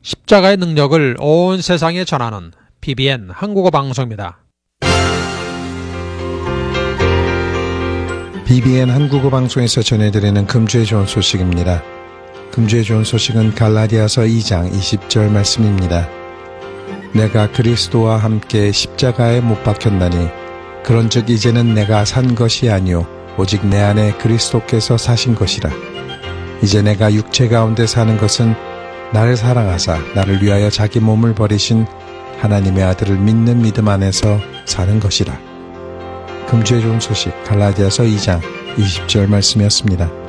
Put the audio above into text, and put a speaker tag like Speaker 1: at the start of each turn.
Speaker 1: 십자가의 능력을 온 세상에 전하는 BBN 한국어 방송입니다.
Speaker 2: BBN 한국어 방송에서 전해드리는 금주의 좋은 소식입니다. 금주의 좋은 소식은 갈라디아서 2장 20절 말씀입니다. 내가 그리스도와 함께 십자가에 못 박혔나니 그런즉 이제는 내가 산 것이 아니요 오직 내 안에 그리스도께서 사신 것이라. 이제 내가 육체 가운데 사는 것은 나를 사랑하사 나를 위하여 자기 몸을 버리신 하나님의 아들을 믿는 믿음 안에서 사는 것이라. 금주의 좋은 소식 갈라디아서 2장 20절 말씀이었습니다.